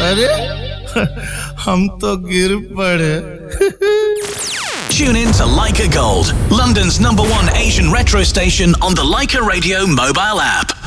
अरे हम तो गिर पड़े. Tune in to Leica Gold, London's #1 Asian retro station on the Leica Radio mobile app.